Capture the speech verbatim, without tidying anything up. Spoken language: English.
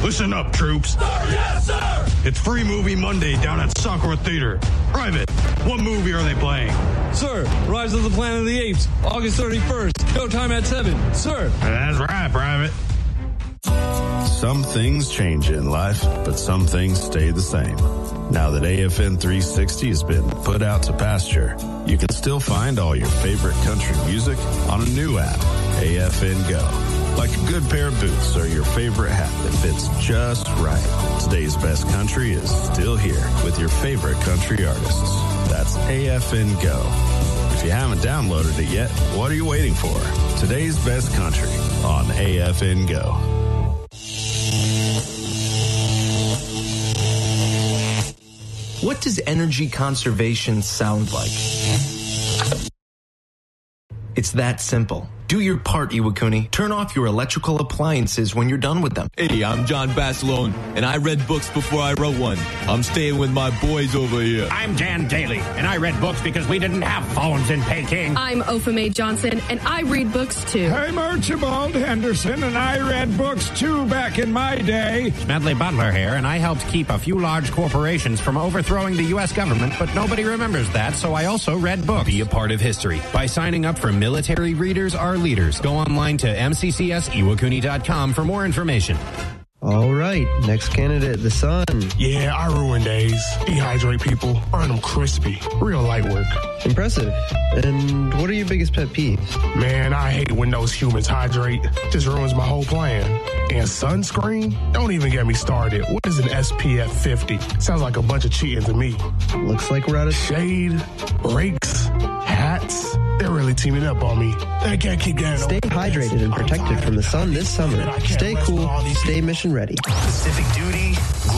Listen up, troops. Sir, yes, sir! It's Free Movie Monday down at Sakura Theater. Private, what movie are they playing? Sir, Rise of the Planet of the Apes, August thirty-first. Showtime at seven. Sir. That's right, Private. Some things change in life, but some things stay the same. Now that A F N three sixty has been put out to pasture, you can still find all your favorite country music on a new app, A F N Go. Like a good pair of boots or your favorite hat that fits just right. Today's best country is still here with your favorite country artists. That's A F N Go. If you haven't downloaded it yet, what are you waiting for? Today's best country on A F N Go. What does energy conservation sound like? It's that simple. Do your part, Iwakuni. Turn off your electrical appliances when you're done with them. Hey, I'm John Basilone, and I read books before I wrote one. I'm staying with my boys over here. I'm Jan Daly, and I read books because we didn't have phones in Peking. I'm Ophame Johnson, and I read books too. I'm Archibald Henderson, and I read books too back in my day. Smedley Butler here, and I helped keep a few large corporations from overthrowing the U S government, but nobody remembers that, so I also read books. Be a part of history by signing up for Military Readers Are Leaders. Go online to m c c s iwakuni dot com for more information. All right, next candidate, the sun. Yeah, I ruin days. Dehydrate people, burn them crispy. Real light work. Impressive. And what are your biggest pet peeves? Man, I hate when those humans hydrate. Just ruins my whole plan. And sunscreen? Don't even get me started. What is an S P F fifty? Sounds like a bunch of cheating to me. Looks like we're out of shade, rakes, hats. They're really teaming up on me. I can't keep getting Stay hydrated and protected from the sun this summer. Stay cool, stay mission ready. Pacific duty,